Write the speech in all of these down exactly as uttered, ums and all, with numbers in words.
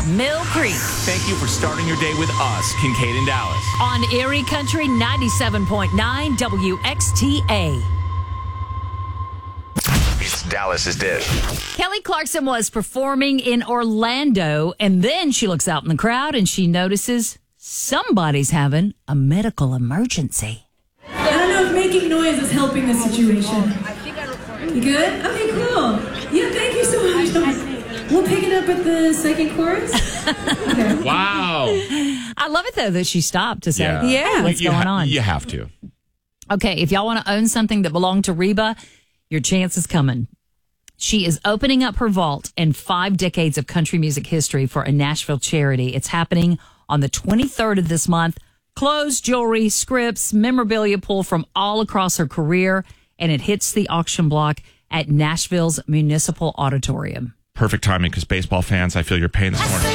Mill Creek. Thank you for starting your day with us, Kincaid and Dallas. On Erie Country ninety-seven point nine W X T A. It's Dallas's Dish. Kelly Clarkson was performing in Orlando, and then she looks out in the crowd and she notices somebody's having a medical emergency. I don't know if making noise is helping the situation. You good? Okay, cool. Yeah, thank you so much. We'll pick it up at the second chorus. Okay. Wow. I love it, though, that she stopped to say, Yeah. yeah, what's you going ha- on? You have to. Okay, if y'all want to own something that belonged to Reba, your chance is coming. She is opening up her vault and five decades of country music history for a Nashville charity. It's happening on the twenty-third of this month. Clothes, jewelry, scripts, memorabilia pulled from all across her career, and it hits the auction block at Nashville's Municipal Auditorium. Perfect timing because baseball fans, I feel your pain this morning.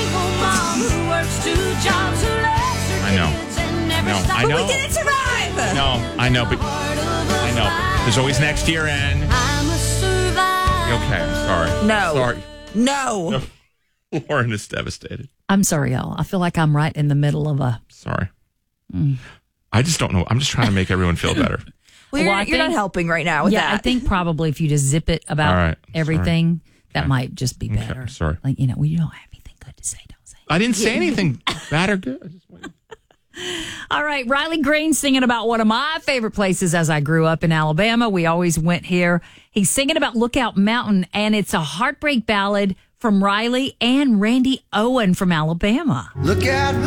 I know. No, I know. But we didn't survive. No, I know, but I know. But there's always next year, and okay, I'm sorry. No. Sorry. No. Lauren is devastated. I'm sorry, y'all. I feel like I'm right in the middle of a... Sorry. Mm. I just don't know. I'm just trying to make everyone feel better. Well, you're, Well, I you're not think- helping right now with yeah, that. I think probably if you just zip it about All right, everything, that Okay. might just be Okay, better. sorry. Like, you know, we don't have anything good to say, don't say it. I didn't say anything bad or good. I just wanted- All right, Riley Green singing about one of my favorite places as I grew up in Alabama. We always went here. He's singing about Lookout Mountain, and it's a heartbreak ballad from Riley and Randy Owen from Alabama. Look out